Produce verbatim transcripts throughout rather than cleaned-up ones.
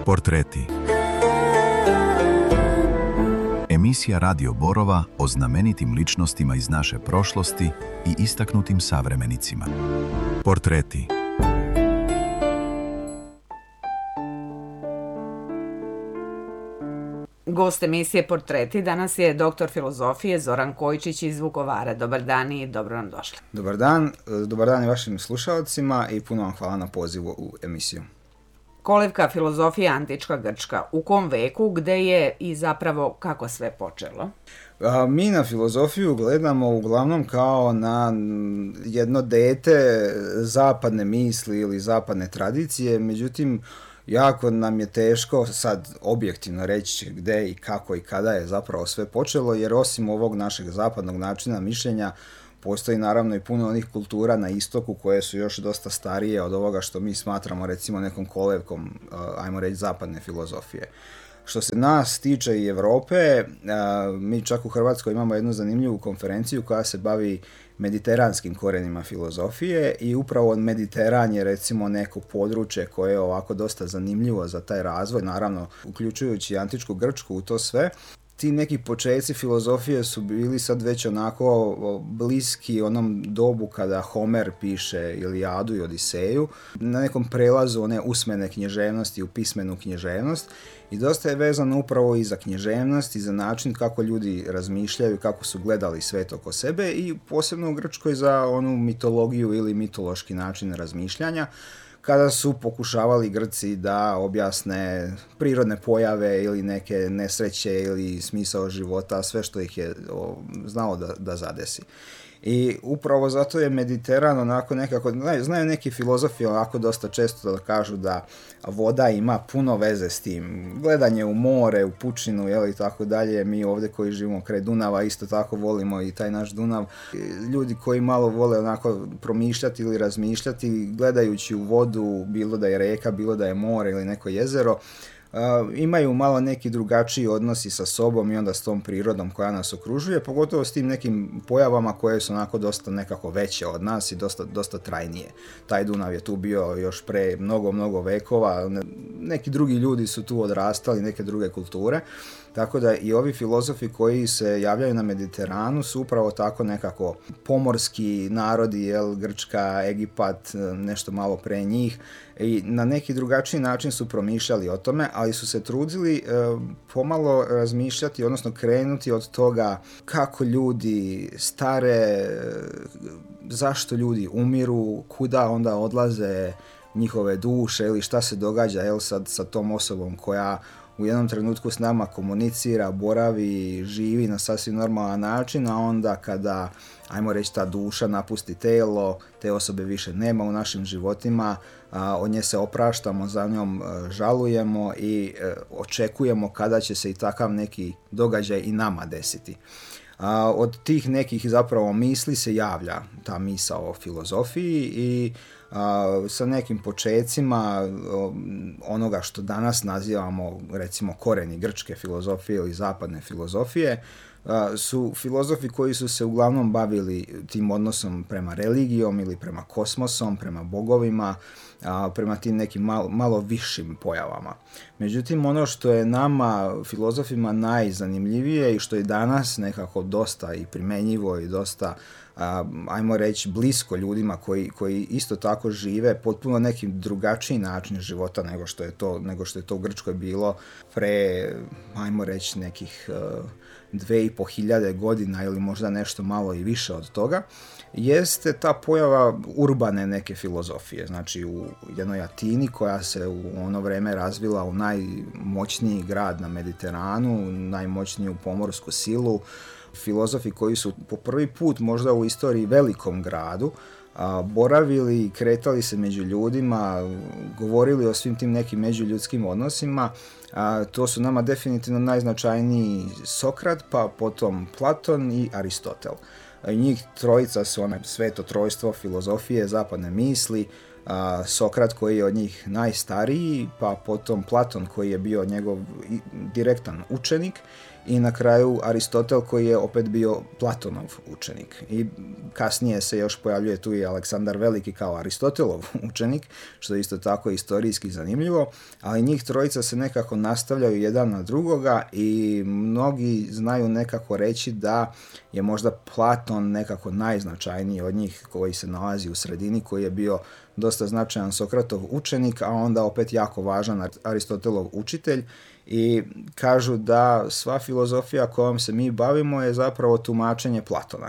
Portreti. Emisija Radio Borova o znamenitim ličnostima iz naše prošlosti i istaknutim savremenicima. Portreti. Gost emisije Portreti danas je doktor filozofije Zoran Kojičić iz Vukovara. Dobar dan i dobro nam došli. Dobar dan, dobar dan i vašim slušalcima i puno vam hvala na pozivu u emisiju. Kolevka filozofije antička Grčka. U kom veku, gde je i zapravo kako sve počelo? A, mi na filozofiju gledamo uglavnom kao na jedno dete zapadne misli ili zapadne tradicije, međutim jako nam je teško sad objektivno reći gde i kako i kada je zapravo sve počelo, jer osim ovog našeg zapadnog načina mišljenja postoji naravno i puno onih kultura na istoku koje su još dosta starije od ovoga što mi smatramo recimo nekom kolevkom, ajmo reći, zapadne filozofije. Što se nas tiče i Europe, mi čak u Hrvatskoj imamo jednu zanimljivu konferenciju koja se bavi mediteranskim korenima filozofije i upravo Mediteran je recimo neko područje koje je ovako dosta zanimljivo za taj razvoj, naravno uključujući antičku Grčku u to sve. Ti neki počeci filozofije su bili sad već onako bliski onom dobu kada Homer piše Ilijadu i Odiseju, na nekom prelazu one usmene književnosti u pismenu književnost i dosta je vezano upravo i za književnost i za način kako ljudi razmišljaju, kako su gledali svet oko sebe i posebno u Grčkoj za onu mitologiju ili mitološki način razmišljanja, kada su pokušavali Grci da objasne prirodne pojave ili neke nesreće ili smisao života, sve što ih je o, znalo da, da zadesi. I upravo zato je Mediteran onako nekako, znaju neki filozofi onako dosta često da kažu da voda ima puno veze s tim. Gledanje u more, u pučinu, jel, i tako dalje. Mi ovdje koji živimo kraj Dunava isto tako volimo i taj naš Dunav. Ljudi koji malo vole onako promišljati ili razmišljati, gledajući u vodu, bilo da je reka, bilo da je more ili neko jezero, Uh, imaju malo neki drugačiji odnosi sa sobom i onda s tom prirodom koja nas okružuje, pogotovo s tim nekim pojavama koje su onako dosta nekako veće od nas i dosta, dosta trajnije. Taj Dunav je tu bio još pre mnogo, mnogo vekova, neki drugi ljudi su tu odrastali, neke druge kulture, tako da i ovi filozofi koji se javljaju na Mediteranu su upravo tako nekako pomorski narodi, jel, Grčka, Egipat, nešto malo pre njih, i na neki drugačiji način su promišljali o tome, ali su se trudili e, pomalo razmišljati, odnosno krenuti od toga kako ljudi stare, zašto ljudi umiru, kuda onda odlaze njihove duše ili šta se događa, jel, sad sa tom osobom koja u jednom trenutku s nama komunicira, boravi, živi na sasvim normalan način, a onda kada, ajmo reći, ta duša napusti telo, te osobe više nema u našim životima, a, od nje se opraštamo, za njom a, žalujemo i a, očekujemo kada će se i takav neki događaj i nama desiti. A, od tih nekih zapravo misli se javlja ta misao o filozofiji i a, sa nekim počecima o, onoga što danas nazivamo recimo koreni grčke filozofije ili zapadne filozofije, a, su filozofi koji su se uglavnom bavili tim odnosom prema religijom ili prema kosmosom, prema bogovima, a, prema tim nekim malo, malo višim pojavama. Međutim, ono što je nama, filozofima, najzanimljivije i što je danas nekako dosta i primenjivo i dosta, a, ajmo reći, blisko ljudima koji, koji isto tako žive potpuno nekim drugačiji način života nego što je to, nego što je to u Grčkoj bilo pre, ajmo reći, nekih uh, dve i po hiljade godina ili možda nešto malo i više od toga, jeste ta pojava urbane neke filozofije. Znači u jednoj Atini koja se u ono vreme razvila u najmoćniji grad na Mediteranu, najmoćniju pomorsku silu, filozofi koji su po prvi put možda u istoriji velikom gradu a, boravili i kretali se među ljudima, govorili o svim tim nekim međuljudskim odnosima. A, to su nama definitivno najznačajniji Sokrat, pa potom Platon i Aristotel. A, njih trojica su one sveto trojstvo filozofije, zapadne misli, a, Sokrat koji je od njih najstariji, pa potom Platon koji je bio njegov direktan učenik i na kraju Aristotel koji je opet bio Platonov učenik. I kasnije se još pojavljuje tu i Aleksandar Veliki kao Aristotelov učenik, što je isto tako historijski zanimljivo, ali njih trojica se nekako nastavljaju jedan na drugoga i mnogi znaju nekako reći da je možda Platon nekako najznačajniji od njih koji se nalazi u sredini, koji je bio dosta značajan Sokratov učenik, a onda opet jako važan Aristotelov učitelj. I kažu da sva filozofija kojom se mi bavimo je zapravo tumačenje Platona.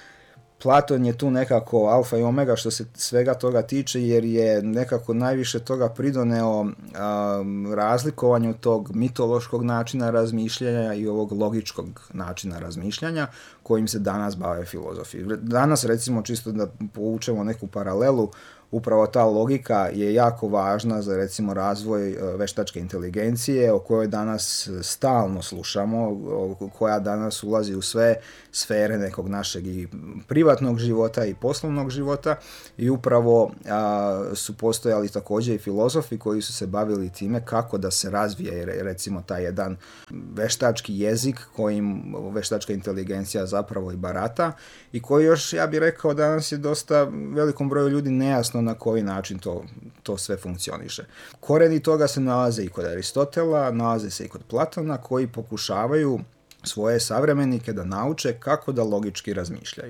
Platon je tu nekako alfa i omega što se svega toga tiče, jer je nekako najviše toga pridoneo um, razlikovanju tog mitološkog načina razmišljanja i ovog logičkog načina razmišljanja kojim se danas bave filozofi. Danas, recimo, čisto da povučemo neku paralelu, upravo ta logika je jako važna za, recimo, razvoj veštačke inteligencije o kojoj danas stalno slušamo, koja danas ulazi u sve sfere nekog našeg i privatnog života i poslovnog života i upravo a, su postojali također i filozofi koji su se bavili time kako da se razvije, recimo, taj jedan veštački jezik kojim veštačka inteligencija zapravo i barata i koji još, ja bih rekao, danas je dosta velikom broju ljudi nejasno na koji način to, to sve funkcioniše. Koreni toga se nalaze i kod Aristotela, nalaze se i kod Platona, koji pokušavaju svoje savremenike da nauče kako da logički razmišljaju.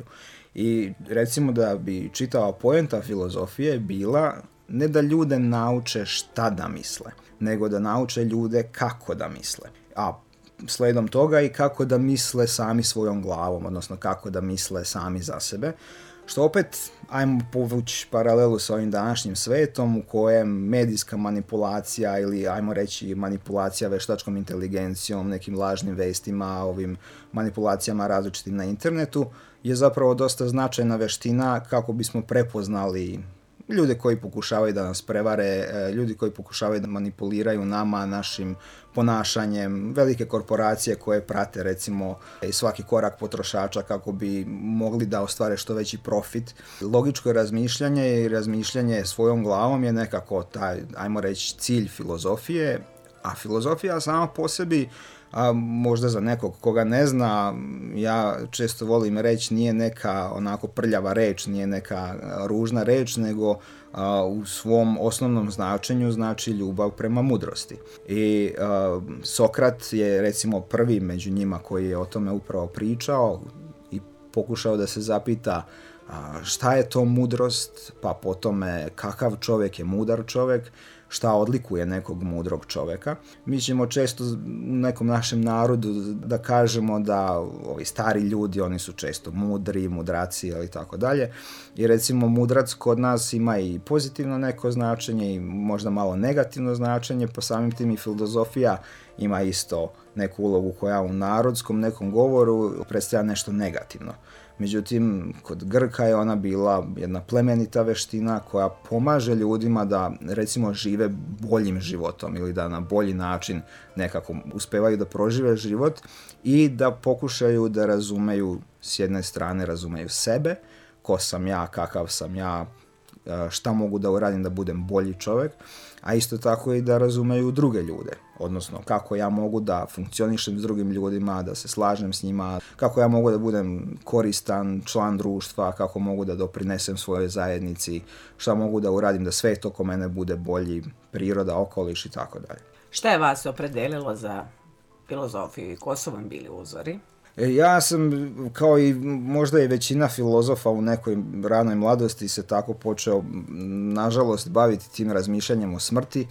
I recimo da bi čitava poenta filozofije bila ne da ljude nauče šta da misle, nego da nauče ljude kako da misle. A slijedom toga i kako da misle sami svojom glavom, odnosno kako da misle sami za sebe. Što opet, ajmo povući paralelu s ovim današnjim svetom u kojem medijska manipulacija ili, ajmo reći, manipulacija veštačkom inteligencijom, nekim lažnim vestima, ovim manipulacijama različitim na internetu, je zapravo dosta značajna veština kako bismo prepoznali ljude koji pokušavaju da nas prevare, ljudi koji pokušavaju da manipuliraju nama, našim ponašanjem, velike korporacije koje prate, recimo, svaki korak potrošača kako bi mogli da ostvare što veći profit. Logičko razmišljanje i razmišljanje svojom glavom je nekako taj, ajmo reći, cilj filozofije, a filozofija sama po sebi, a možda za nekog koga ne zna, ja često volim reći, nije neka onako prljava reč, nije neka ružna reč, nego a, u svom osnovnom značenju znači ljubav prema mudrosti. I a, Sokrat je, recimo, prvi među njima koji je o tome upravo pričao i pokušao da se zapita a, šta je to mudrost, pa po tome kakav čovjek je mudar čovjek, šta odlikuje nekog mudrog čovjeka. Mi ćemo često u nekom našem narodu da kažemo da ovi stari ljudi, oni su često mudri, mudraci ili tako dalje. I recimo mudrac kod nas ima i pozitivno neko značenje i možda malo negativno značenje, po samim tim i filozofija ima isto neku ulogu koja u narodskom nekom govoru predstavlja nešto negativno. Međutim, kod Grka je ona bila jedna plemenita veština koja pomaže ljudima da, recimo, žive boljim životom ili da na bolji način nekako uspevaju da prožive život i da pokušaju da razumeju, s jedne strane razumeju sebe, ko sam ja, kakav sam ja, šta mogu da uradim da budem bolji čovjek, a isto tako i da razumeju druge ljude, odnosno kako ja mogu da funkcionišem s drugim ljudima, da se slažem s njima, kako ja mogu da budem koristan član društva, kako mogu da doprinesem svojoj zajednici, šta mogu da uradim da sve oko mene bude bolji, priroda, okoliš i tako dalje. Šta je vas opredelilo za filozofiju i ko su vam bili uzori? Ja sam, kao i možda i većina filozofa u nekoj ranoj mladosti, se tako počeo, nažalost, baviti tim razmišljanjem o smrti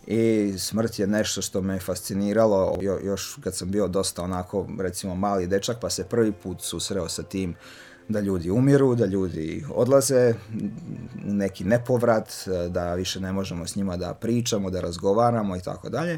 i smrt je nešto što me fasciniralo jo, još kad sam bio dosta onako, recimo, mali dečak, pa se prvi put susreo sa tim da ljudi umiru, da ljudi odlaze, neki nepovrat, da više ne možemo s njima da pričamo, da razgovaramo i tako dalje.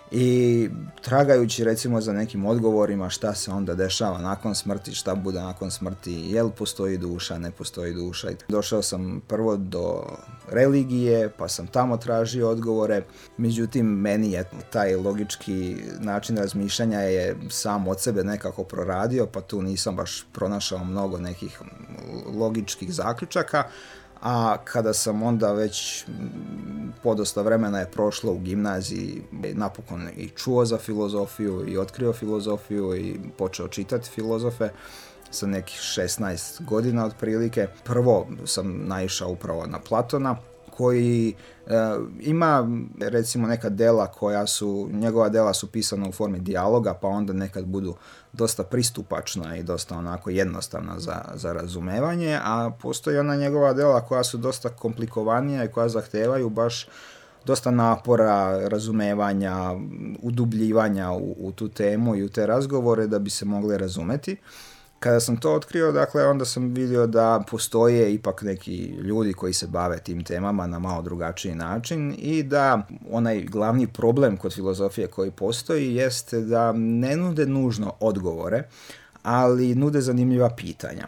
I tragajući, recimo, za nekim odgovorima šta se onda dešava nakon smrti, šta bude nakon smrti, jel postoji duša, ne postoji duša. Došao sam prvo do religije, pa sam tamo tražio odgovore. Međutim, meni je taj logički način razmišljanja je sam od sebe nekako proradio, pa tu nisam baš pronašao mnogo nekih logičkih zaključaka. a kada sam onda već podosta vremena je prošlo u gimnaziji, napokon i čuo za filozofiju i otkrio filozofiju i počeo čitati filozofe sa nekih šesnaest godina otprilike. Prvo sam naišao upravo na Platona, koji e, ima recimo neka dela koja su, njegova dela su pisana u formi dijaloga, pa onda nekad budu dosta pristupačna i dosta onako jednostavna za, za razumevanje, a postoji ona njegova dela koja su dosta komplikovanija i koja zahtevaju baš dosta napora, razumevanja, udubljivanja u, u tu temu i u te razgovore da bi se mogli razumeti. Kada sam to otkrio, dakle, onda sam vidio da postoje ipak neki ljudi koji se bave tim temama na malo drugačiji način i da onaj glavni problem kod filozofije koji postoji jeste da ne nude nužno odgovore, ali nude zanimljiva pitanja.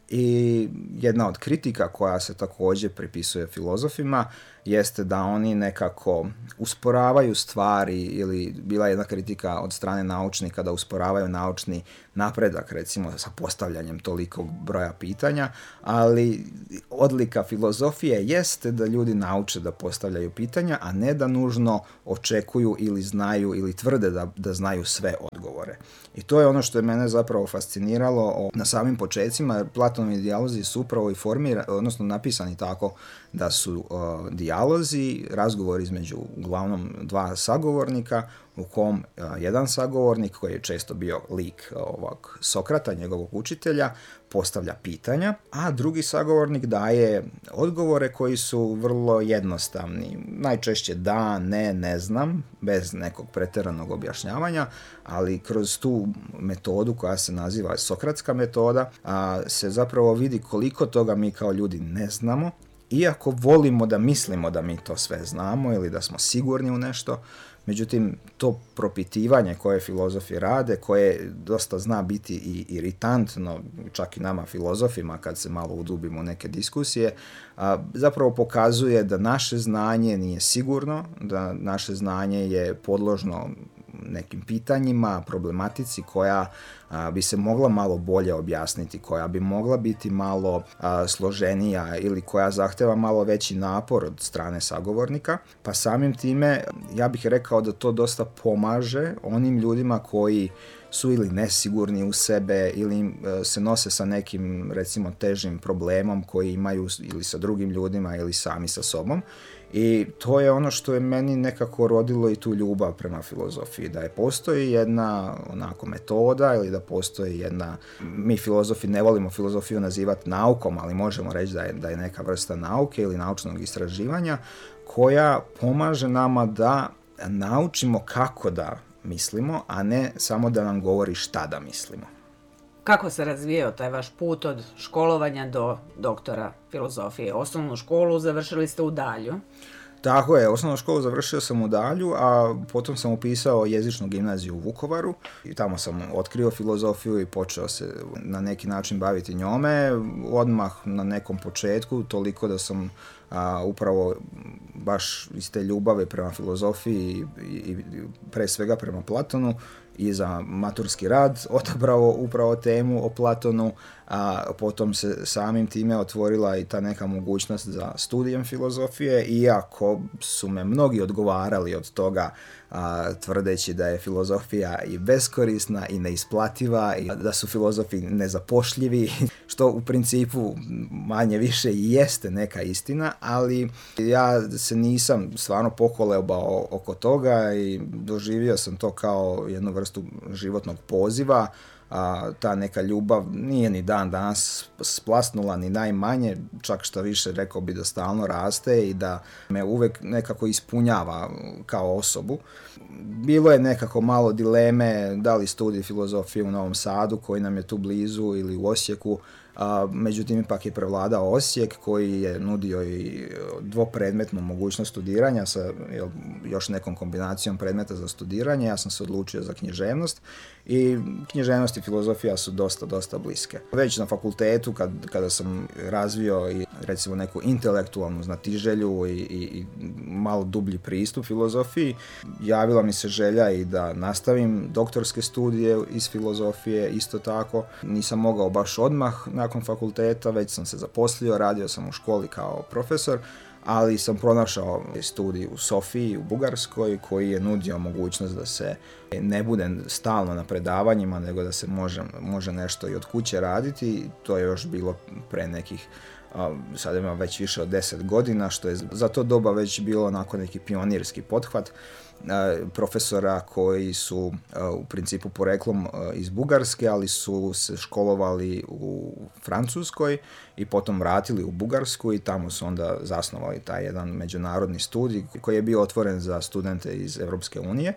I jedna od kritika koja se također pripisuje filozofima jeste da oni nekako usporavaju stvari, ili bila je jedna kritika od strane naučnika da usporavaju naučni napredak, recimo sa postavljanjem tolikog broja pitanja, ali odlika filozofije jeste da ljudi nauče da postavljaju pitanja, a ne da nužno očekuju ili znaju ili tvrde da, da znaju sve odgovore. I to je ono što je mene zapravo fasciniralo na samim počecima. Platonovi dijalozi su upravo i formirani, odnosno napisani tako da su uh, dijalozi, razgovor između uglavnom dva sagovornika, u kom uh, jedan sagovornik, koji je često bio lik uh, ovog Sokrata, njegovog učitelja, postavlja pitanja, a drugi sagovornik daje odgovore koji su vrlo jednostavni. Najčešće da, ne, ne znam, bez nekog pretjeranog objašnjavanja, ali kroz tu metodu koja se naziva sokratska metoda, a, se zapravo vidi koliko toga mi kao ljudi ne znamo, iako volimo da mislimo da mi to sve znamo ili da smo sigurni u nešto. Međutim, to propitivanje koje filozofi rade, koje dosta zna biti i iritantno, čak i nama filozofima kad se malo udubimo u neke diskusije, a, zapravo pokazuje da naše znanje nije sigurno, da naše znanje je podložno nekim pitanjima, problematici koja a, bi se mogla malo bolje objasniti, koja bi mogla biti malo a, složenija ili koja zahteva malo veći napor od strane sagovornika, pa samim time ja bih rekao da to dosta pomaže onim ljudima koji su ili nesigurni u sebe ili e, se nose sa nekim recimo težim problemom koji imaju ili sa drugim ljudima ili sami sa sobom. I to je ono što je meni nekako rodilo i tu ljubav prema filozofiji, da je postoji jedna onako metoda ili da postoji jedna, mi filozofi ne volimo filozofiju nazivati naukom, ali možemo reći da je, da je neka vrsta nauke ili naučnog istraživanja koja pomaže nama da naučimo kako da mislimo, a ne samo da nam govori šta da mislimo. Kako se razvijao taj vaš put od školovanja do doktora filozofije? Osnovnu školu završili ste u Dalju. Tako je, osnovnu školu završio sam u Dalju, a potom sam upisao jezičnu gimnaziju u Vukovaru i tamo sam otkrio filozofiju i počeo se na neki način baviti njome. Odmah na nekom početku, toliko da sam a, upravo baš iz te ljubave prema filozofiji i, i pre svega prema Platonu i za maturski rad odabrao upravo temu o Platonu, a potom se samim time otvorila i ta neka mogućnost za studijem filozofije, iako su me mnogi odgovarali od toga, a, tvrdeći da je filozofija i beskorisna i neisplativa i da su filozofi nezapošljivi, što u principu manje više i jeste neka istina, ali ja se nisam stvarno pokolebao oko toga i doživio sam to kao jednu vrstu životnog poziva. A, ta neka ljubav nije ni dan danas splasnula ni najmanje, čak što više rekao bi da stalno raste i da me uvek nekako ispunjava kao osobu. Bilo je nekako malo dileme da li studij filozofije u Novom Sadu koji nam je tu blizu ili u Osijeku, a, međutim ipak je prevladao Osijek koji je nudio i dvopredmetnu mogućnost studiranja sa jel, još nekom kombinacijom predmeta za studiranje. Ja sam se odlučio za književnost i književnost i filozofija su dosta, dosta bliske. Već na fakultetu kad, kada sam razvio i recimo neku intelektualnu znatiželju i, i, i malo dublji pristup filozofiji, javila mi se želja i da nastavim doktorske studije iz filozofije isto tako. Nisam mogao baš odmah nakon fakulteta, već sam se zaposlio, radio sam u školi kao profesor, ali sam pronašao studij u Sofiji u Bugarskoj koji je nudio mogućnost da se ne bude stalno na predavanjima, nego da se može, može nešto i od kuće raditi. To je još bilo pre nekih, sad ima već više od deset godina, što je za to doba već bilo onako neki pionirski pothvat profesora koji su u principu poreklom iz Bugarske, ali su se školovali u Francuskoj i potom vratili u Bugarsku i tamo su onda zasnovali taj jedan međunarodni studij koji je bio otvoren za studente iz Europske unije.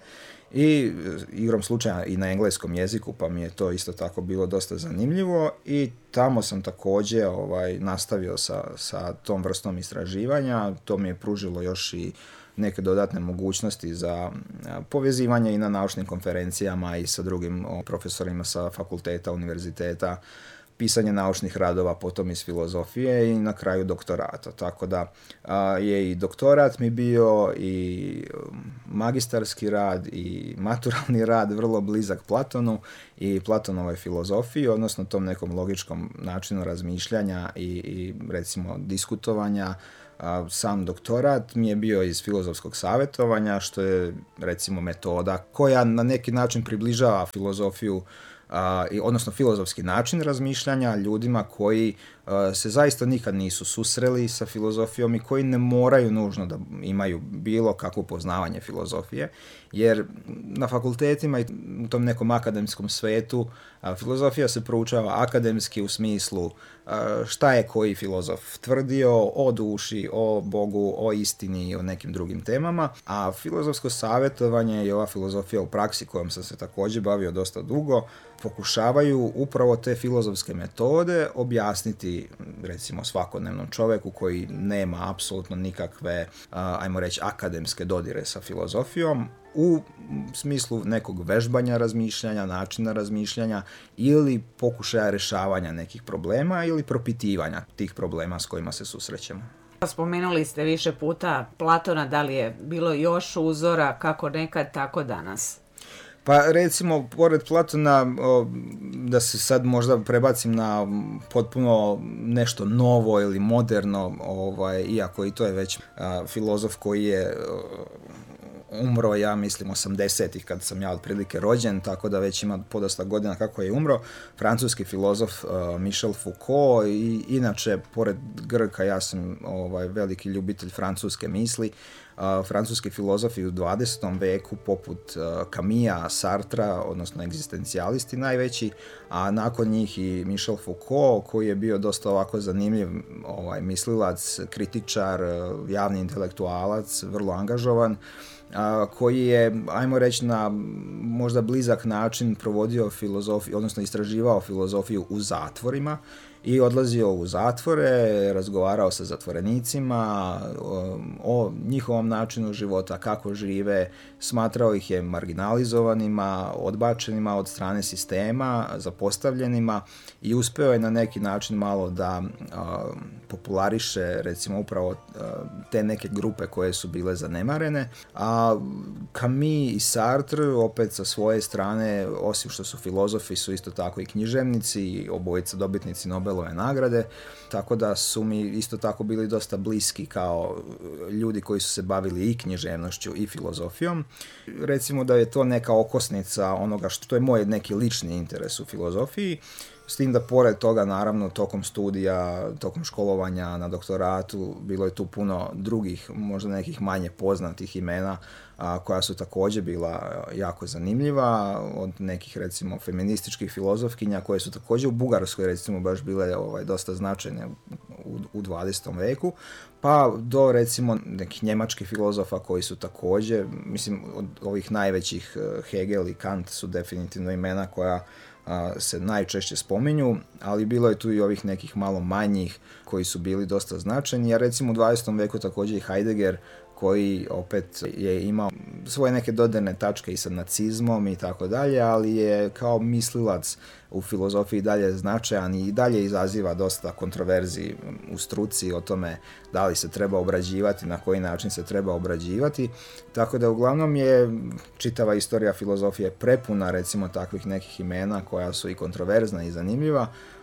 I igrom slučaja i na engleskom jeziku, pa mi je to isto tako bilo dosta zanimljivo i tamo sam također ovaj, nastavio sa, sa tom vrstom istraživanja. To mi je pružilo još i neke dodatne mogućnosti za povezivanje i na naučnim konferencijama i sa drugim o, profesorima sa fakulteta, univerziteta, pisanje naučnih radova, potom iz filozofije i na kraju doktorata. Tako da a, je i doktorat mi bio i magistarski rad i maturalni rad vrlo blizak Platonu i Platonovoj filozofiji, odnosno tom nekom logičkom načinu razmišljanja i, i recimo diskutovanja. A, sam doktorat mi je bio iz filozofskog savjetovanja, što je recimo metoda koja na neki način približava filozofiju, Uh, odnosno filozofski način razmišljanja ljudima koji uh, se zaista nikad nisu susreli sa filozofijom i koji ne moraju nužno da imaju bilo kakvo poznavanje filozofije, jer na fakultetima i u tom nekom akademskom svetu uh, filozofija se proučava akademski u smislu uh, šta je koji filozof tvrdio o duši, o Bogu, o istini i o nekim drugim temama, a filozofsko savjetovanje i ova filozofija u praksi kojom sam se također bavio dosta dugo pokušavaju upravo te filozofske metode objasniti recimo svakodnevnom čovjeku koji nema apsolutno nikakve, ajmo reći, akademske dodire sa filozofijom u smislu nekog vežbanja razmišljanja, načina razmišljanja ili pokušaja rješavanja nekih problema ili propitivanja tih problema s kojima se susrećemo. Spomenuli ste više puta Platona, da li je bilo još uzora kako nekad, tako danas? Pa recimo, pored Platona, da se sad možda prebacim na potpuno nešto novo ili moderno, ovaj, iako i to je već a, filozof koji je umro, ja mislim, osamdesetih kad sam ja otprilike rođen, tako da već ima podosta godina kako je umro, francuski filozof uh, Michel Foucault i inače, pored Grka, ja sam ovaj, veliki ljubitelj francuske misli. Uh, francuski filozofi u dvadesetom veku poput uh, Camilla, Sartra, odnosno egzistencijalisti najveći, a nakon njih i Michel Foucault koji je bio dosta ovako zanimljiv ovaj, mislilac, kritičar, javni intelektualac, vrlo angažovan, a, koji je, ajmo reći, na možda blizak način provodio filozofiju, odnosno istraživao filozofiju u zatvorima i odlazio u zatvore, razgovarao sa zatvorenicima o, o njihovom načinu života, kako žive, smatrao ih je marginalizovanima, odbačenima od strane sistema, zapostavljenima i uspeo je na neki način malo da a, populariše recimo upravo a, te neke grupe koje su bile zanemarene. A Camus i Sartre opet sa svoje strane, osim što su filozofi, su isto tako i književnici, obojica dobitnici Nobelove nagrade, tako da su mi isto tako bili dosta bliski kao ljudi koji su se bavili i književnošću i filozofijom. Recimo da je to neka okosnica onoga što je moj neki lični interes u filozofiji, s tim da pored toga, naravno, tokom studija, tokom školovanja na doktoratu, bilo je tu puno drugih, možda nekih manje poznatih imena a, koja su također bila jako zanimljiva, od nekih, recimo, feminističkih filozofkinja koje su također u Bugarskoj, recimo, baš bile ovaj, dosta značajne u, u dvadesetom veku, pa do, recimo, nekih njemačkih filozofa koji su također, mislim, od ovih najvećih, Hegel i Kant su definitivno imena koja se najčešće spominju, ali bilo je tu i ovih nekih malo manjih koji su bili dosta značajni, a recimo u dvadesetom veku također i Heidegger koji opet je imao svoje neke dodirne tačke i sa nacizmom i tako dalje, ali je kao mislilac u filozofiji dalje značajan i dalje izaziva dosta kontroverziji u struci o tome da li se treba obrađivati, na koji način se treba obrađivati, tako da uglavnom je čitava istorija filozofije prepuna recimo takvih nekih imena koja su i kontroverzna i zanimljiva,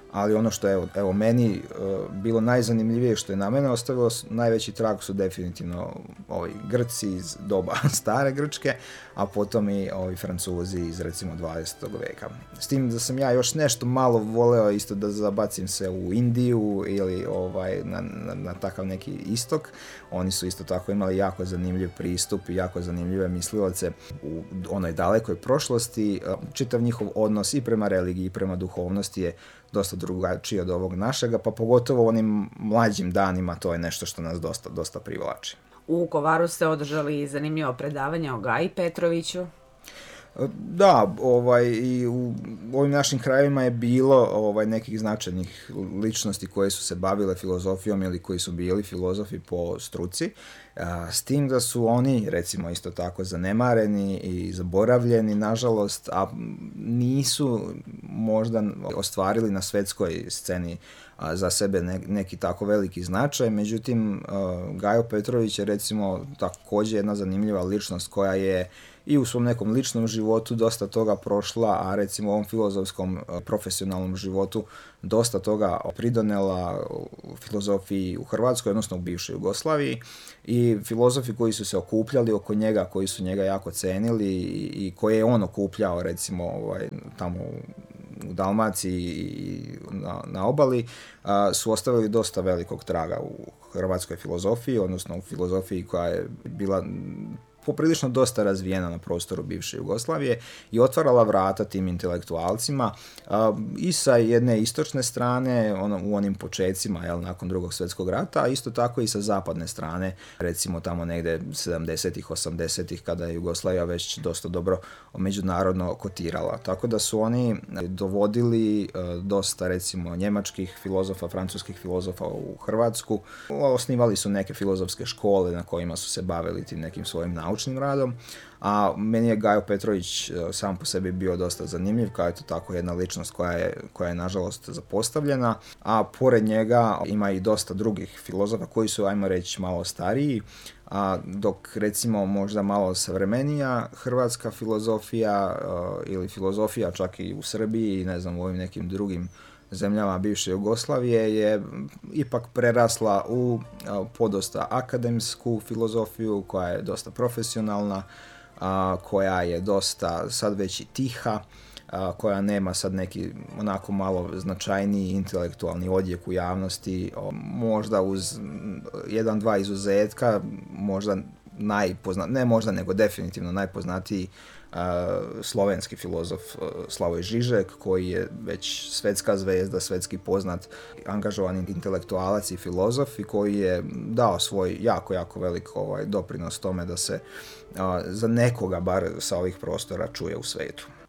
ali ono što je evo, evo meni uh, bilo najzanimljivije što je na mene ostavilo najveći trag su definitivno ovi Grci iz doba stare Grčke, a potom i ovi Francuzi iz recimo dvadesetog veka. S tim da sam ja još nešto malo voleo isto da zabacim se u Indiju ili ovaj, na, na, na takav neki istok. Oni su isto tako imali jako zanimljiv pristup i jako zanimljive mislilace u onoj dalekoj prošlosti. Čitav njihov odnos i prema religiji i prema duhovnosti je dosta drugačiji od ovog našega, pa pogotovo u onim mlađim danima to je nešto što nas dosta, dosta privlači. U Vukovaru ste održali zanimljivo predavanje o Gaji Petroviću. Da, ovaj, i u ovim našim krajevima je bilo ovaj, nekih značajnih ličnosti koje su se bavile filozofijom ili koji su bili filozofi po struci, a, s tim da su oni, recimo, isto tako zanemareni i zaboravljeni, nažalost, a nisu možda ostvarili na svetskoj sceni a, za sebe ne, neki tako veliki značaj. Međutim, a, Gajo Petrović je, recimo, također jedna zanimljiva ličnost koja je i u svom nekom ličnom životu dosta toga prošla, a recimo u ovom filozofskom profesionalnom životu dosta toga pridonela filozofiji u Hrvatskoj, odnosno u bivšoj Jugoslaviji, i filozofi koji su se okupljali oko njega, koji su njega jako cenili i, i koje je on okupljao recimo ovaj, tamo u Dalmaciji i na, na obali, a, su ostavili dosta velikog traga u hrvatskoj filozofiji, odnosno u filozofiji koja je bila poprilično dosta razvijena na prostoru bivše Jugoslavije i otvarala vrata tim intelektualcima a, i sa jedne istočne strane ono, u onim počecima jel, nakon drugog svjetskog rata, a isto tako i sa zapadne strane, recimo tamo negde sedamdesetih, osamdesetih kada je Jugoslavija već dosta dobro međunarodno kotirala. Tako da su oni dovodili a, dosta recimo njemačkih filozofa, francuskih filozofa u Hrvatsku, osnivali su neke filozofske škole na kojima su se bavili tim nekim svojim naučnim radom, a meni je Gajo Petrović sam po sebi bio dosta zanimljiv, kao je to tako jedna ličnost koja je, koja je nažalost zapostavljena, a pored njega ima i dosta drugih filozofa koji su, ajmo reći, malo stariji, a dok recimo možda malo savremenija hrvatska filozofija uh, ili filozofija čak i u Srbiji i ne znam u ovim nekim drugim zemljama bivše Jugoslavije je ipak prerasla u podosta akademsku filozofiju koja je dosta profesionalna, a, koja je dosta sad već i tiha, a, koja nema sad neki onako malo značajniji intelektualni odjek u javnosti, o, možda uz jedan, dva izuzetka, možda najpozna, ne možda nego definitivno najpoznatiji Uh, slovenski filozof uh, Slavoj Žižek, koji je već svetska zvezda, svetski poznat, angažovani intelektualac i filozof i koji je dao svoj jako, jako velik ovaj, doprinos tome da se uh, za nekoga bar sa ovih prostora čuje u svetu.